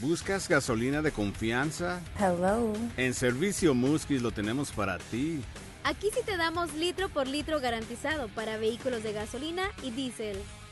¿Buscas gasolina de confianza? Hello. En Servicio Musquis lo tenemos para ti. Aquí sí te damos litro por litro garantizado para vehículos de gasolina y diésel.